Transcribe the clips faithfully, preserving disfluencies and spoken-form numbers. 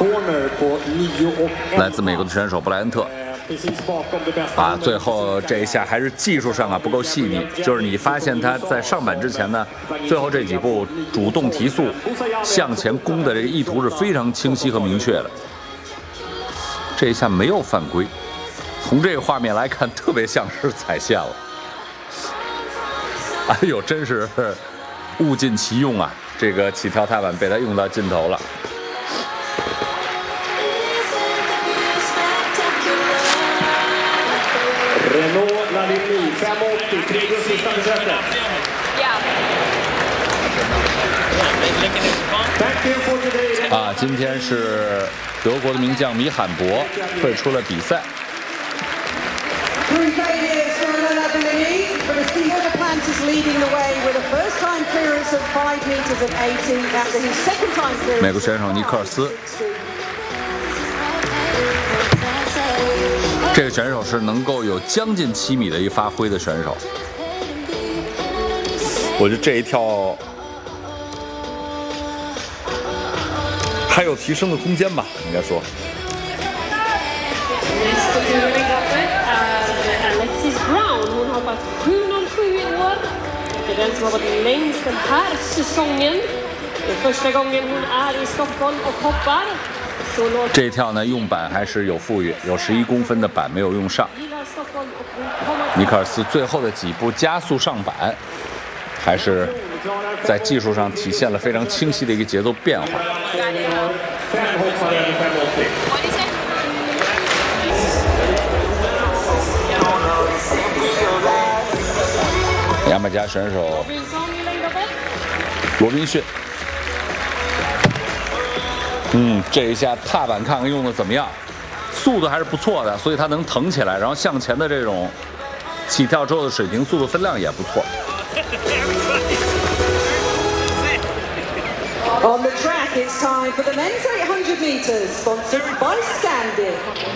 来自美国的选手布莱恩特。 啊，最后这一下还是技术上啊不够细腻，就是你发现他在上板之前呢，最后这几步主动提速向前攻的这个意图是非常清晰和明确的。这一下没有犯规，从这个画面来看，特别像是踩线了。哎呦，真是物尽其用啊！这个起跳踏板被他用到尽头了。 Renault Lavigny fem åttio, tredje och sista försöket. Thank you for today. 啊，今天是德国的名将米罕博退出了比赛。 Three failures for Renault Lavigny, but a Steve Plant is leading the way with a first-time clearance of five meters and eighty after his second-time clearance. 美国选手尼克尔斯。 这个选手是能够有将近七米的一发挥的选手，我觉得这一跳还有提升的空间吧，应该说。 Alexis Brown, hon har hoppat sju noll sju i år. Det är den som har varit längst den här säsongen. Det är första gången hon är i Stockholm och hoppar. 这一跳呢，用板还是有富裕，有十一公分的板没有用上。尼克尔斯最后的几步加速上板，还是在技术上体现了非常清晰的一个节奏变化。牙买加选手罗宾逊。 嗯，这一下踏板看看用的怎么样，速度还是不错的，所以它能腾起来，然后向前的这种起跳之后的水平速度分量也不错。 On the track, it's time for the men's eight hundred meters, sponsored by Scandi.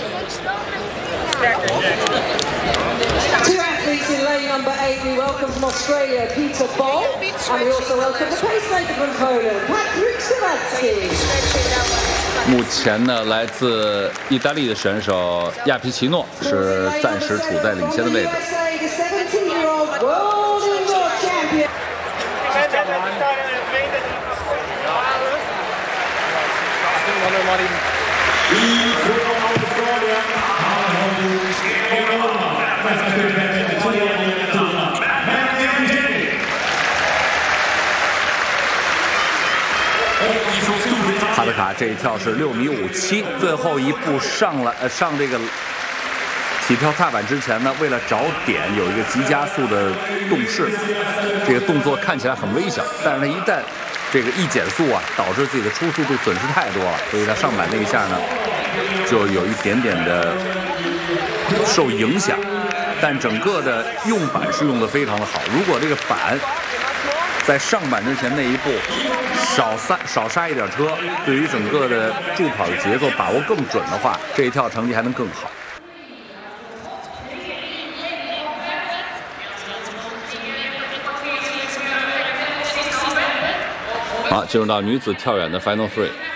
Two athletes in lane number eight, we welcome from Australia, Peter Boll, and we also welcome the pacemaker from Poland, Patrick Szymanski. 目前呢，来自意大利的选手亚皮奇诺是暂时处在领先的位置。哈德卡这一跳是六米五七，最后一步上来呃上这个起跳踏板之前呢，为了找点有一个急加速的动势，这个动作看起来很微小，但是他一旦这个一减速啊，导致自己的初速度损失太多了，所以他上板那一下呢，就有一点点的受影响。但整个的用板是用的非常的好，如果这个板在上板之前那一步少刹少刹一点车，对于整个的助跑的节奏把握更准的话，这一跳成绩还能更好。好，进入到女子跳远的 Final Three。